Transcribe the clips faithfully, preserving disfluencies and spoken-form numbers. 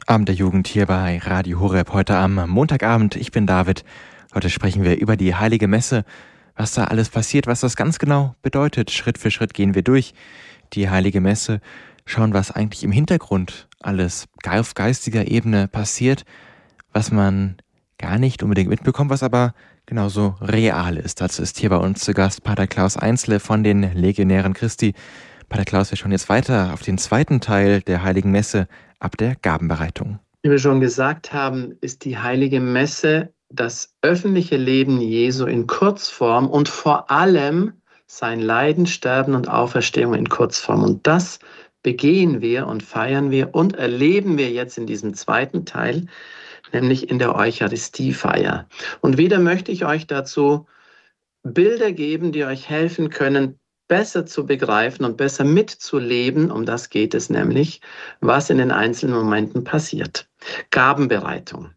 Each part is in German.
Abend der Jugend hier bei Radio Horeb, heute am Montagabend. Ich bin David. Heute sprechen wir über die Heilige Messe, was da alles passiert, was das ganz genau bedeutet. Schritt für Schritt gehen wir durch die Heilige Messe, schauen, was eigentlich im Hintergrund alles auf geistiger Ebene passiert, was man gar nicht unbedingt mitbekommt, was aber genauso real ist. Dazu ist hier bei uns zu Gast Pater Klaus Einzle von den Legionären Christi. Pater Klaus, wir schauen jetzt weiter auf den zweiten Teil der Heiligen Messe ab der Gabenbereitung. Wie wir schon gesagt haben, ist die Heilige Messe das öffentliche Leben Jesu in Kurzform und vor allem sein Leiden, Sterben und Auferstehung in Kurzform. Und das begehen wir und feiern wir und erleben wir jetzt in diesem zweiten Teil, nämlich in der Eucharistiefeier. Und wieder möchte ich euch dazu Bilder geben, die euch helfen können, besser zu begreifen und besser mitzuleben, um das geht es nämlich, was in den einzelnen Momenten passiert. Gabenbereitung.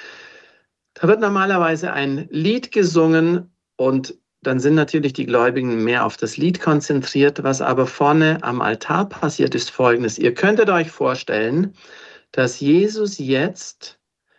Da wird normalerweise ein Lied gesungen und dann sind natürlich die Gläubigen mehr auf das Lied konzentriert. Was aber vorne am Altar passiert, ist Folgendes. Ihr könntet euch vorstellen, dass Jesus jetzt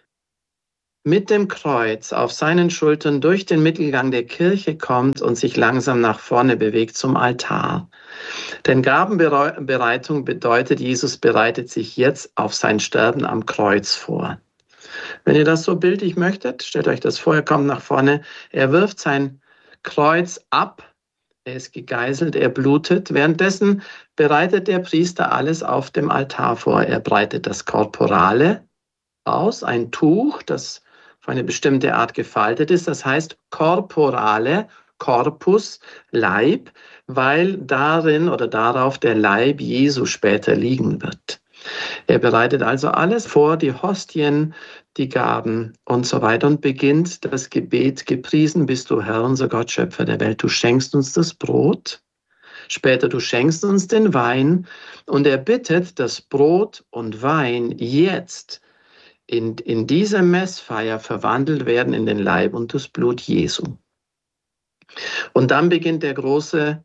mit dem Kreuz auf seinen Schultern durch den Mittelgang der Kirche kommt und sich langsam nach vorne bewegt zum Altar. Denn Gabenbereitung bedeutet, Jesus bereitet sich jetzt auf sein Sterben am Kreuz vor. Wenn ihr das so bildlich möchtet, stellt euch das vor, er kommt nach vorne, er wirft sein Kreuz ab, er ist gegeißelt, er blutet. Währenddessen bereitet der Priester alles auf dem Altar vor. Er breitet das Korporale aus, ein Tuch, das auf eine bestimmte Art gefaltet ist. Das heißt Korporale, Corpus, Leib, weil darin oder darauf der Leib Jesu später liegen wird. Er bereitet also alles vor, die Hostien, die Gaben und so weiter und beginnt das Gebet: Gepriesen bist du, Herr, unser Gott, Schöpfer der Welt. Du schenkst uns das Brot, später du schenkst uns den Wein, und er bittet, dass Brot und Wein jetzt in, in dieser Messfeier verwandelt werden in den Leib und das Blut Jesu. Und dann beginnt der große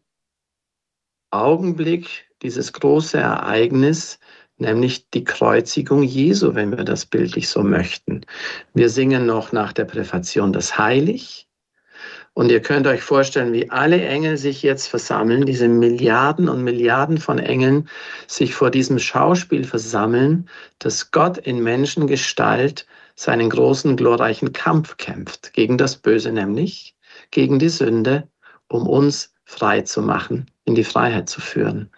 Augenblick, dieses große Ereignis, nämlich die Kreuzigung Jesu, wenn wir das bildlich so möchten. Wir singen noch nach der Präfation das Heilig. Und ihr könnt euch vorstellen, wie alle Engel sich jetzt versammeln, diese Milliarden und Milliarden von Engeln sich vor diesem Schauspiel versammeln, dass Gott in Menschengestalt seinen großen, glorreichen Kampf kämpft. Gegen das Böse nämlich, gegen die Sünde, um uns frei zu machen, in die Freiheit zu führen.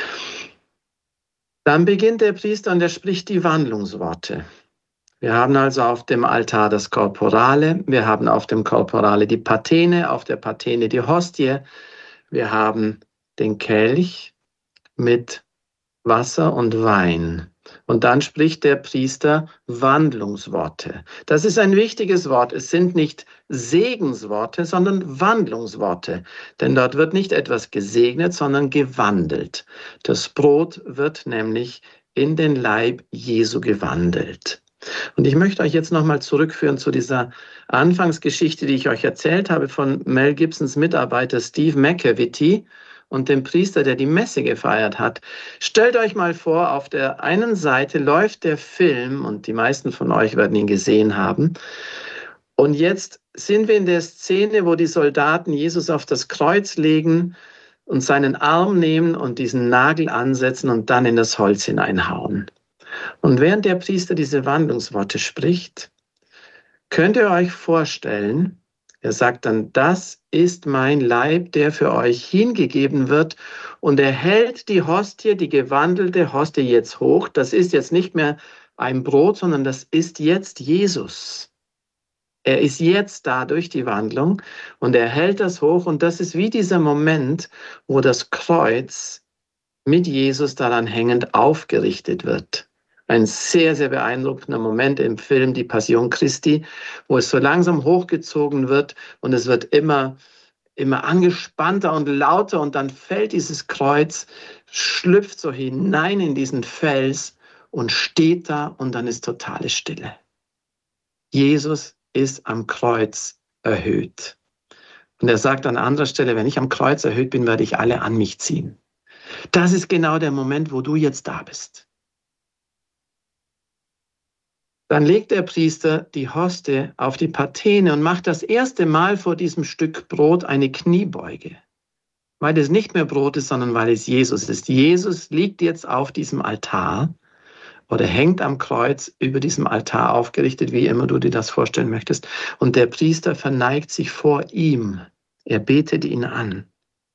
Dann beginnt der Priester und er spricht die Wandlungsworte. Wir haben also auf dem Altar das Korporale, wir haben auf dem Korporale die Patene, auf der Patene die Hostie, wir haben den Kelch mit Wasser und Wein. Und dann spricht der Priester Wandlungsworte. Das ist ein wichtiges Wort. Es sind nicht Segensworte, sondern Wandlungsworte. Denn dort wird nicht etwas gesegnet, sondern gewandelt. Das Brot wird nämlich in den Leib Jesu gewandelt. Und ich möchte euch jetzt nochmal zurückführen zu dieser Anfangsgeschichte, die ich euch erzählt habe von Mel Gibsons Mitarbeiter Steve McEvity und dem Priester, der die Messe gefeiert hat. Stellt euch mal vor, auf der einen Seite läuft der Film, und die meisten von euch werden ihn gesehen haben. Und jetzt sind wir in der Szene, wo die Soldaten Jesus auf das Kreuz legen und seinen Arm nehmen und diesen Nagel ansetzen und dann in das Holz hineinhauen. Und während der Priester diese Wandlungsworte spricht, könnt ihr euch vorstellen, er sagt dann, das ist mein Leib, der für euch hingegeben wird. Und er hält die Hostie, die gewandelte Hostie jetzt hoch. Das ist jetzt nicht mehr ein Brot, sondern das ist jetzt Jesus. Er ist jetzt da durch die Wandlung und er hält das hoch. Und das ist wie dieser Moment, wo das Kreuz mit Jesus daran hängend aufgerichtet wird. Ein sehr, sehr beeindruckender Moment im Film Die Passion Christi, wo es so langsam hochgezogen wird und es wird immer, immer angespannter und lauter und dann fällt dieses Kreuz, schlüpft so hinein in diesen Fels und steht da und dann ist totale Stille. Jesus ist am Kreuz erhöht. Und er sagt an anderer Stelle, wenn ich am Kreuz erhöht bin, werde ich alle an mich ziehen. Das ist genau der Moment, wo du jetzt da bist. Dann legt der Priester die Hostie auf die Pathene und macht das erste Mal vor diesem Stück Brot eine Kniebeuge. Weil es nicht mehr Brot ist, sondern weil es Jesus ist. Jesus liegt jetzt auf diesem Altar oder hängt am Kreuz über diesem Altar aufgerichtet, wie immer du dir das vorstellen möchtest. Und der Priester verneigt sich vor ihm. Er betet ihn an.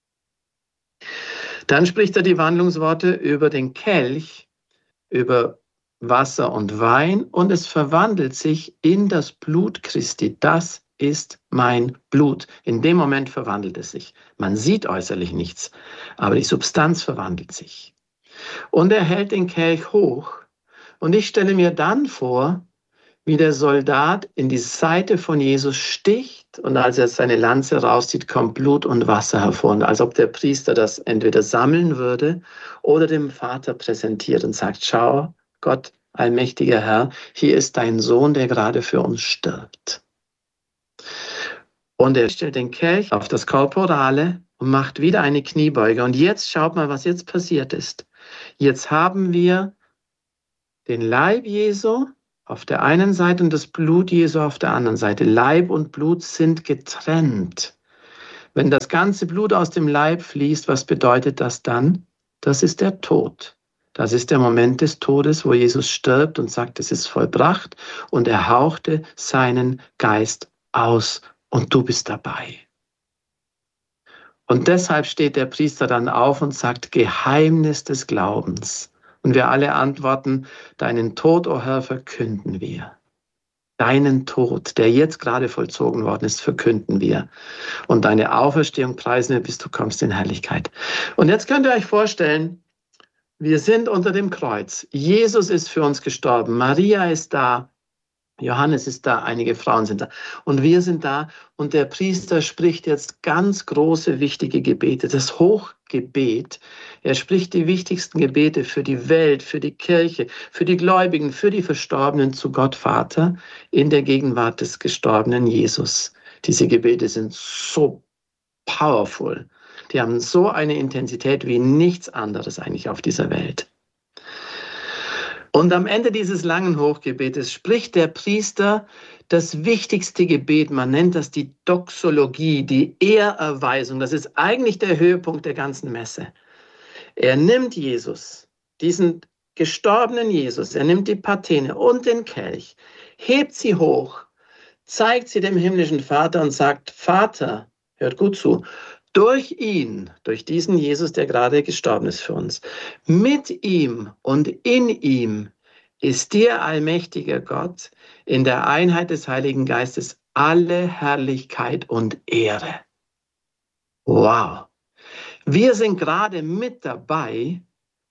Dann spricht er die Wandlungsworte über den Kelch, über Wasser und Wein, und es verwandelt sich in das Blut Christi. Das ist mein Blut. In dem Moment verwandelt es sich. Man sieht äußerlich nichts, aber die Substanz verwandelt sich. Und er hält den Kelch hoch. Und ich stelle mir dann vor, wie der Soldat in die Seite von Jesus sticht und als er seine Lanze rauszieht, kommt Blut und Wasser hervor. Und als ob der Priester das entweder sammeln würde oder dem Vater präsentiert und sagt, schau, Gott, allmächtiger Herr, hier ist dein Sohn, der gerade für uns stirbt. Und er stellt den Kelch auf das Korporale und macht wieder eine Kniebeuge. Und jetzt schaut mal, was jetzt passiert ist. Jetzt haben wir den Leib Jesu auf der einen Seite und das Blut Jesu auf der anderen Seite. Leib und Blut sind getrennt. Wenn das ganze Blut aus dem Leib fließt, was bedeutet das dann? Das ist der Tod. Das ist der Moment des Todes, wo Jesus stirbt und sagt, es ist vollbracht, und er hauchte seinen Geist aus und du bist dabei. Und deshalb steht der Priester dann auf und sagt, Geheimnis des Glaubens. Und wir alle antworten, deinen Tod, o Herr, verkünden wir. Deinen Tod, der jetzt gerade vollzogen worden ist, verkünden wir. Und deine Auferstehung preisen wir, bis du kommst in Herrlichkeit. Und jetzt könnt ihr euch vorstellen, wir sind unter dem Kreuz. Jesus ist für uns gestorben. Maria ist da. Johannes ist da. Einige Frauen sind da. Und wir sind da. Und der Priester spricht jetzt ganz große, wichtige Gebete. Das Hochgebet. Er spricht die wichtigsten Gebete für die Welt, für die Kirche, für die Gläubigen, für die Verstorbenen zu Gott Vater in der Gegenwart des gestorbenen Jesus. Diese Gebete sind so powerful. Die haben so eine Intensität wie nichts anderes eigentlich auf dieser Welt. Und am Ende dieses langen Hochgebetes spricht der Priester das wichtigste Gebet. Man nennt das die Doxologie, die Ehrerweisung. Das ist eigentlich der Höhepunkt der ganzen Messe. Er nimmt Jesus, diesen gestorbenen Jesus, er nimmt die Pathene und den Kelch, hebt sie hoch, zeigt sie dem himmlischen Vater und sagt, Vater, hört gut zu, durch ihn, durch diesen Jesus, der gerade gestorben ist für uns, mit ihm und in ihm ist dir, allmächtiger Gott, in der Einheit des Heiligen Geistes alle Herrlichkeit und Ehre. Wow! Wir sind gerade mit dabei,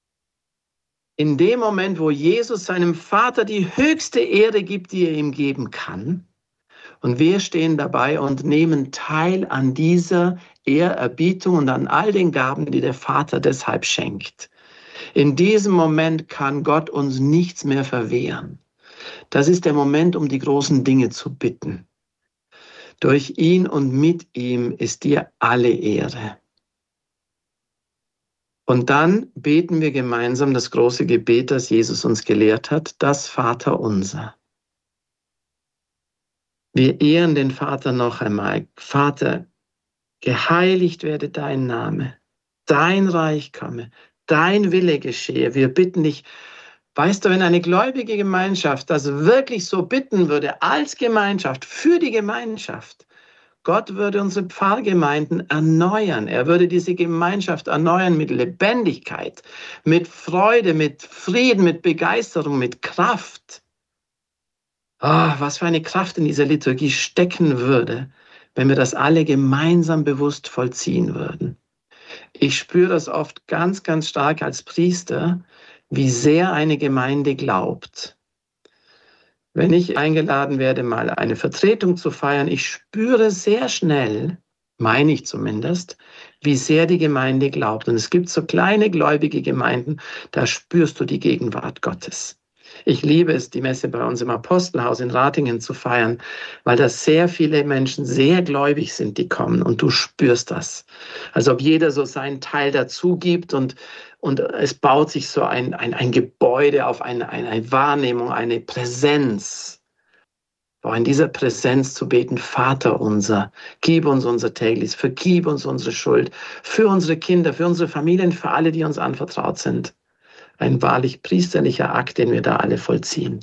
in dem Moment, wo Jesus seinem Vater die höchste Ehre gibt, die er ihm geben kann. Und wir stehen dabei und nehmen teil an dieser Ehrerbietung und an all den Gaben, die der Vater deshalb schenkt. In diesem Moment kann Gott uns nichts mehr verwehren. Das ist der Moment, um die großen Dinge zu bitten. Durch ihn und mit ihm ist dir alle Ehre. Und dann beten wir gemeinsam das große Gebet, das Jesus uns gelehrt hat, das Vaterunser. Wir ehren den Vater noch einmal. Vater, geheiligt werde dein Name, dein Reich komme, dein Wille geschehe. Wir bitten dich, weißt du, wenn eine gläubige Gemeinschaft das wirklich so bitten würde, als Gemeinschaft, für die Gemeinschaft, Gott würde unsere Pfarrgemeinden erneuern. Er würde diese Gemeinschaft erneuern mit Lebendigkeit, mit Freude, mit Frieden, mit Begeisterung, mit Kraft. Oh, was für eine Kraft in dieser Liturgie stecken würde, wenn wir das alle gemeinsam bewusst vollziehen würden. Ich spüre das oft ganz, ganz stark als Priester, wie sehr eine Gemeinde glaubt. Wenn ich eingeladen werde, mal eine Vertretung zu feiern, ich spüre sehr schnell, meine ich zumindest, wie sehr die Gemeinde glaubt. Und es gibt so kleine gläubige Gemeinden, da spürst du die Gegenwart Gottes. Ich liebe es, die Messe bei uns im Apostelhaus in Ratingen zu feiern, weil da sehr viele Menschen sehr gläubig sind, die kommen und du spürst das. Als ob jeder so seinen Teil dazu gibt und, und es baut sich so ein, ein, ein Gebäude auf eine, eine Wahrnehmung, eine Präsenz. Boah, in dieser Präsenz zu beten, Vater unser, gib uns unser tägliches, vergib uns unsere Schuld, für unsere Kinder, für unsere Familien, für alle, die uns anvertraut sind. Ein wahrlich priesterlicher Akt, den wir da alle vollziehen.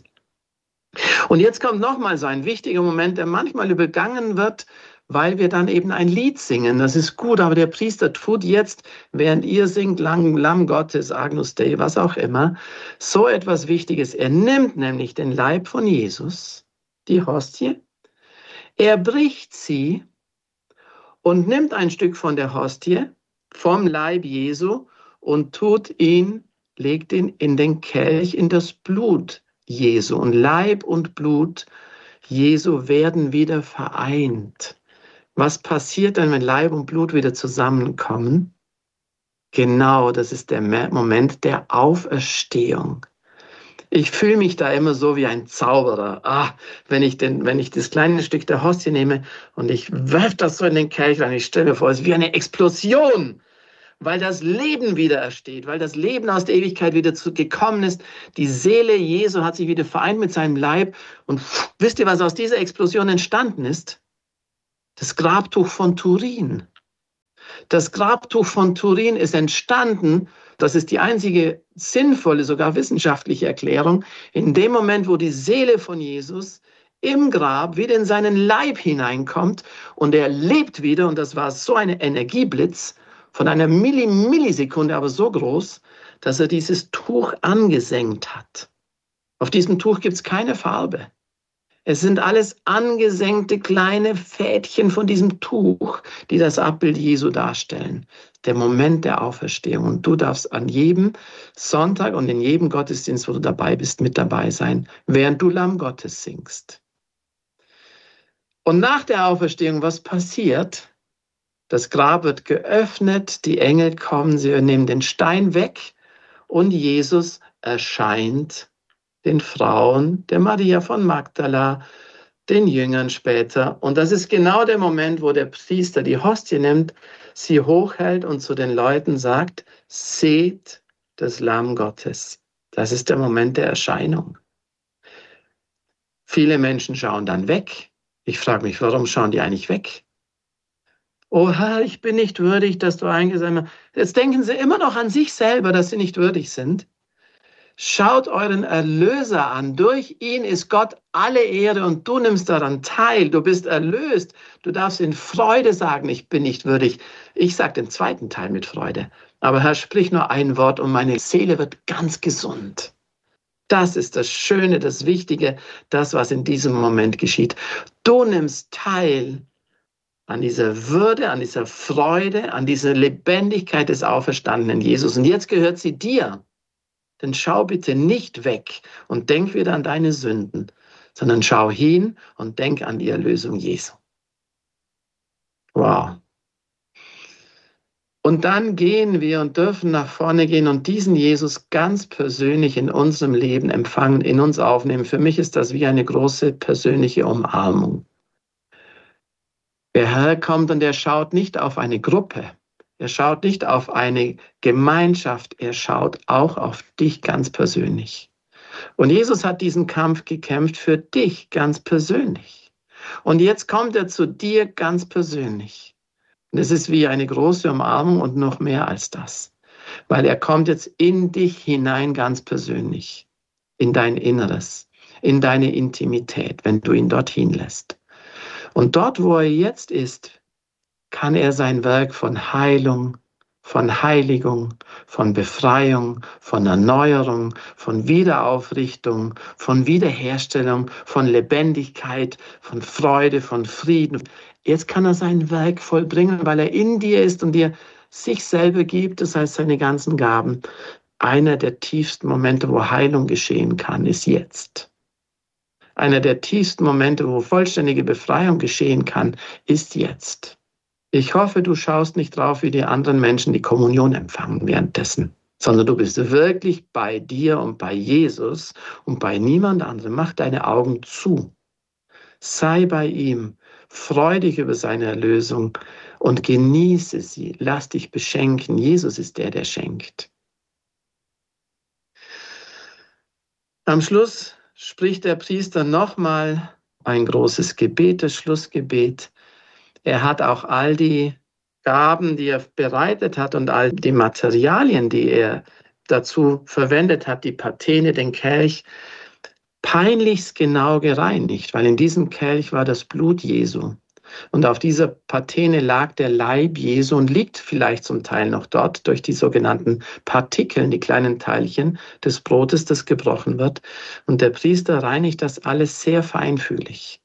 Und jetzt kommt nochmal so ein wichtiger Moment, der manchmal übergangen wird, weil wir dann eben ein Lied singen. Das ist gut, aber der Priester tut jetzt, während ihr singt, Lamm, Lamm Gottes, Agnus Dei, was auch immer, so etwas Wichtiges. Er nimmt nämlich den Leib von Jesus, die Hostie, er bricht sie und nimmt ein Stück von der Hostie, vom Leib Jesu und tut ihn legt ihn in den Kelch, in das Blut Jesu. Und Leib und Blut Jesu werden wieder vereint. Was passiert dann, wenn Leib und Blut wieder zusammenkommen? Genau, das ist der Moment der Auferstehung. Ich fühle mich da immer so wie ein Zauberer. Ah, wenn ich, den, wenn ich das kleine Stück der Hostie nehme und ich werfe das so in den Kelch rein, ich stelle mir vor, es ist wie eine Explosion. Weil das Leben wieder ersteht, weil das Leben aus der Ewigkeit wieder zu, gekommen ist. Die Seele Jesu hat sich wieder vereint mit seinem Leib. Und pff, wisst ihr, was aus dieser Explosion entstanden ist? Das Grabtuch von Turin. Das Grabtuch von Turin ist entstanden, das ist die einzige sinnvolle, sogar wissenschaftliche Erklärung, in dem Moment, wo die Seele von Jesus im Grab wieder in seinen Leib hineinkommt und er lebt wieder, und das war so ein Energieblitz, von einer Milli Millisekunde, aber so groß, dass er dieses Tuch angesenkt hat. Auf diesem Tuch gibt es keine Farbe. Es sind alles angesenkte kleine Fädchen von diesem Tuch, die das Abbild Jesu darstellen. Der Moment der Auferstehung. Und du darfst an jedem Sonntag und in jedem Gottesdienst, wo du dabei bist, mit dabei sein, während du Lamm Gottes singst. Und nach der Auferstehung, was passiert? Das Grab wird geöffnet, die Engel kommen, sie nehmen den Stein weg und Jesus erscheint den Frauen, der Maria von Magdala, den Jüngern später. Und das ist genau der Moment, wo der Priester die Hostie nimmt, sie hochhält und zu den Leuten sagt, seht das Lamm Gottes. Das ist der Moment der Erscheinung. Viele Menschen schauen dann weg. Ich frage mich, warum schauen die eigentlich weg? Oh Herr, ich bin nicht würdig, dass du eingesammelt hast. Jetzt denken sie immer noch an sich selber, dass sie nicht würdig sind. Schaut euren Erlöser an. Durch ihn ist Gott alle Ehre und du nimmst daran teil. Du bist erlöst. Du darfst in Freude sagen, ich bin nicht würdig. Ich sage den zweiten Teil mit Freude. Aber Herr, sprich nur ein Wort und meine Seele wird ganz gesund. Das ist das Schöne, das Wichtige, das, was in diesem Moment geschieht. Du nimmst teil an dieser Würde, an dieser Freude, an dieser Lebendigkeit des auferstandenen Jesus. Und jetzt gehört sie dir. Denn schau bitte nicht weg und denk wieder an deine Sünden, sondern schau hin und denk an die Erlösung Jesu. Wow. Und dann gehen wir und dürfen nach vorne gehen und diesen Jesus ganz persönlich in unserem Leben empfangen, in uns aufnehmen. Für mich ist das wie eine große persönliche Umarmung. Der Herr kommt und er schaut nicht auf eine Gruppe, er schaut nicht auf eine Gemeinschaft, er schaut auch auf dich ganz persönlich. Und Jesus hat diesen Kampf gekämpft für dich ganz persönlich. Und jetzt kommt er zu dir ganz persönlich. Und es ist wie eine große Umarmung und noch mehr als das. Weil er kommt jetzt in dich hinein ganz persönlich, in dein Inneres, in deine Intimität, wenn du ihn dorthin lässt. Und dort, wo er jetzt ist, kann er sein Werk von Heilung, von Heiligung, von Befreiung, von Erneuerung, von Wiederaufrichtung, von Wiederherstellung, von Lebendigkeit, von Freude, von Frieden. Jetzt kann er sein Werk vollbringen, weil er in dir ist und dir sich selber gibt, das heißt seine ganzen Gaben. Einer der tiefsten Momente, wo Heilung geschehen kann, ist jetzt. Einer der tiefsten Momente, wo vollständige Befreiung geschehen kann, ist jetzt. Ich hoffe, du schaust nicht drauf, wie die anderen Menschen die Kommunion empfangen währenddessen. sondern du bist wirklich bei dir und bei Jesus und bei niemand anderem. Mach deine Augen zu. Sei bei ihm, freu dich über seine Erlösung und genieße sie. Lass dich beschenken. Jesus ist der, der schenkt. Am Schluss spricht der Priester nochmal ein großes Gebet, das Schlussgebet. Er hat auch all die Gaben, die er bereitet hat und all die Materialien, die er dazu verwendet hat, die Patene, den Kelch, peinlichst genau gereinigt, weil in diesem Kelch war das Blut Jesu. Und auf dieser Patene lag der Leib Jesu und liegt vielleicht zum Teil noch dort durch die sogenannten Partikeln, die kleinen Teilchen des Brotes, das gebrochen wird. Und der Priester reinigt das alles sehr feinfühlig.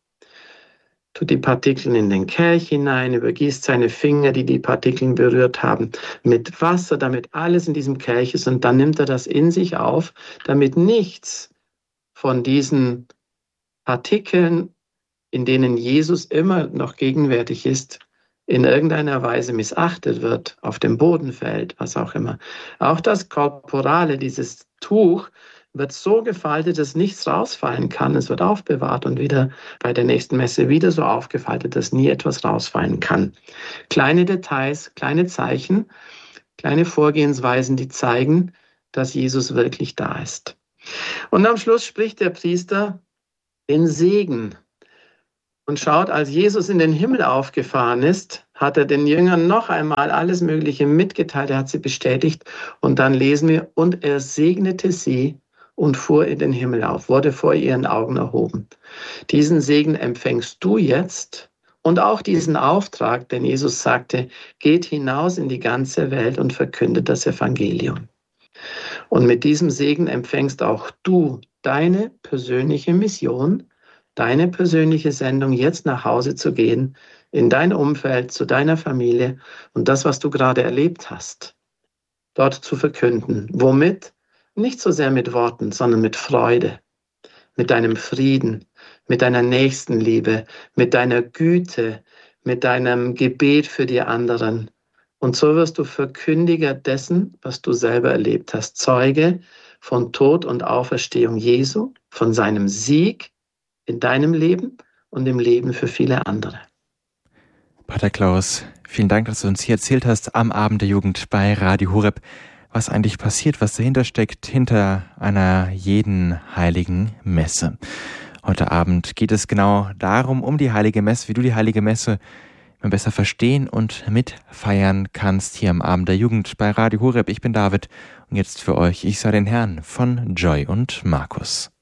Tut die Partikel in den Kelch hinein, übergießt seine Finger, die die Partikeln berührt haben, mit Wasser, damit alles in diesem Kelch ist. Und dann nimmt er das in sich auf, damit nichts von diesen Partikeln, in denen Jesus immer noch gegenwärtig ist, in irgendeiner Weise missachtet wird, auf dem Boden fällt, was auch immer. Auch das Korporale, dieses Tuch, wird so gefaltet, dass nichts rausfallen kann. Es wird aufbewahrt und wieder bei der nächsten Messe wieder so aufgefaltet, dass nie etwas rausfallen kann. Kleine Details, kleine Zeichen, kleine Vorgehensweisen, die zeigen, dass Jesus wirklich da ist. Und am Schluss spricht der Priester den Segen. Und schaut, als Jesus in den Himmel aufgefahren ist, hat er den Jüngern noch einmal alles Mögliche mitgeteilt, er hat sie bestätigt. Und dann lesen wir, und er segnete sie und fuhr in den Himmel auf, wurde vor ihren Augen erhoben. Diesen Segen empfängst du jetzt und auch diesen Auftrag, denn Jesus sagte, geht hinaus in die ganze Welt und verkündet das Evangelium. Und mit diesem Segen empfängst auch du deine persönliche Mission, deine persönliche Sendung, jetzt nach Hause zu gehen, in dein Umfeld, zu deiner Familie und das, was du gerade erlebt hast, dort zu verkünden. Womit? Nicht so sehr mit Worten, sondern mit Freude, mit deinem Frieden, mit deiner Nächstenliebe, mit deiner Güte, mit deinem Gebet für die anderen. Und so wirst du Verkündiger dessen, was du selber erlebt hast. Zeuge von Tod und Auferstehung Jesu, von seinem Sieg in deinem Leben und im Leben für viele andere. Pater Klaus, vielen Dank, dass du uns hier erzählt hast am Abend der Jugend bei Radio Horeb, was eigentlich passiert, was dahinter steckt, hinter einer jeden heiligen Messe. Heute Abend geht es genau darum, um die heilige Messe, wie du die heilige Messe besser verstehen und mitfeiern kannst hier am Abend der Jugend bei Radio Horeb. Ich bin David und jetzt für euch, ich sei den Herrn von Joy und Markus.